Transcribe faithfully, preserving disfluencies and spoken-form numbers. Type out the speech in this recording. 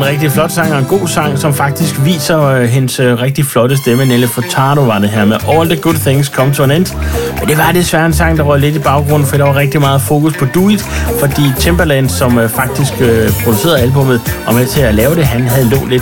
rigtig flot sang og en god sang, som faktisk viser øh, hendes øh, rigtig flotte stemme. Nelly Furtado var det her med All the Good Things Come to an End. Men det var desværre en sang, der røg lidt i baggrunden, for der var rigtig meget fokus på Do It, fordi Timbaland, som øh, faktisk øh, producerede albumet og med til at lave det, han havde lå lidt